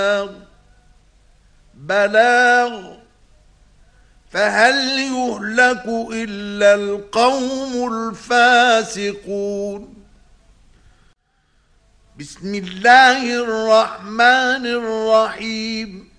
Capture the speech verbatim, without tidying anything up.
بلاغ فهل يهلك إلا القوم الفاسقون. بسم الله الرحمن الرحيم